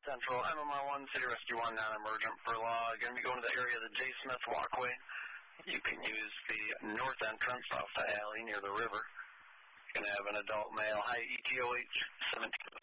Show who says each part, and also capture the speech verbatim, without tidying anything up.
Speaker 1: Central, M M R one, City Rescue one, non-emergent for law. Going to be going to the area of the J. Smith Walkway. You can use the north entrance off the alley near the river. Going to have an adult male, high E T O H, seventeen.